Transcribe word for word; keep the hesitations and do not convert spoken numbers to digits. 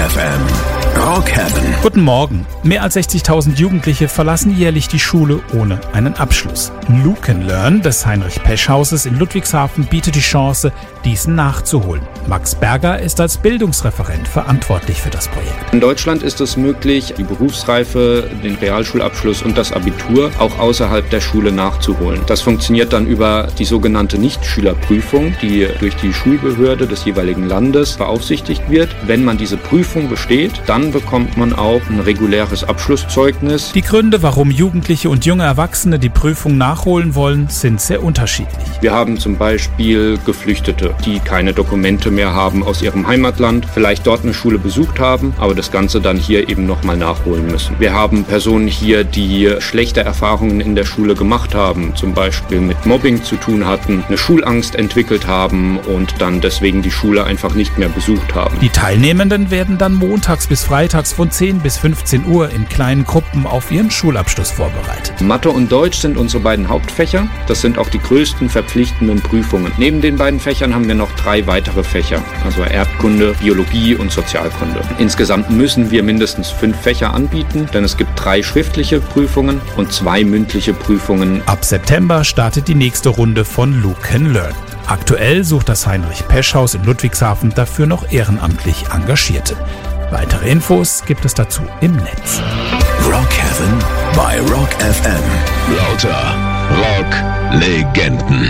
F M. Rock Heaven. Guten Morgen. Mehr als sechzigtausend Jugendliche verlassen jährlich die Schule ohne einen Abschluss. Luke Learn des Heinrich-Pesch-Hauses in Ludwigshafen bietet die Chance, diesen nachzuholen. Max Berger ist als Bildungsreferent verantwortlich für das Projekt. In Deutschland ist es möglich, die Berufsreife, den Realschulabschluss und das Abitur auch außerhalb der Schule nachzuholen. Das funktioniert dann über die sogenannte Nichtschülerprüfung, die durch die Schulbehörde des jeweiligen Landes beaufsichtigt wird. Wenn man diese Prüfung besteht, dann bekommt man auch ein reguläres Abschlusszeugnis. Die Gründe, warum Jugendliche und junge Erwachsene die Prüfung nachholen wollen, sind sehr unterschiedlich. Wir haben zum Beispiel Geflüchtete, die keine Dokumente mehr haben aus ihrem Heimatland, vielleicht dort eine Schule besucht haben, aber das Ganze dann hier eben nochmal nachholen müssen. Wir haben Personen hier, die schlechte Erfahrungen in der Schule gemacht haben, zum Beispiel mit Mobbing zu tun hatten, eine Schulangst entwickelt haben und dann deswegen die Schule einfach nicht mehr besucht haben. Die Teilnehmenden werden dann montags bis freitags von zehn bis fünfzehn Uhr in kleinen Gruppen auf ihren Schulabschluss vorbereitet. Mathe und Deutsch sind unsere beiden Hauptfächer. Das sind auch die größten verpflichtenden Prüfungen. Neben den beiden Fächern haben wir noch drei weitere Fächer, also Erdkunde, Biologie und Sozialkunde. Insgesamt müssen wir mindestens fünf Fächer anbieten, denn es gibt drei schriftliche Prüfungen und zwei mündliche Prüfungen. Ab September startet die nächste Runde von Luke Learn. Aktuell sucht das Heinrich-Pesch-Haus in Ludwigshafen dafür noch ehrenamtlich Engagierte. Weitere Infos gibt es dazu im Netz. Rock Heaven bei Rock F M. Lauter Rock-Legenden.